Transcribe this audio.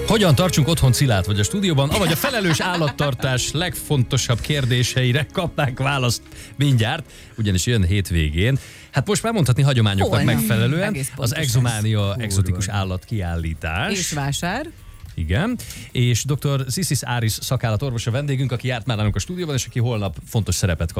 Hogyan tartsunk otthon Cilát vagy a stúdióban, avagy a felelős állattartás legfontosabb kérdéseire kapnánk választ mindjárt, ugyanis jön hétvégén. Hát most már mondhatni hagyományoknak megfelelően az Exománia egzotikus állatkiállítás. És vásár. Igen, és dr. Zisis Áris szakállatorvos a vendégünk, aki járt már nálunk a stúdióban, és aki holnap fontos szerepet kap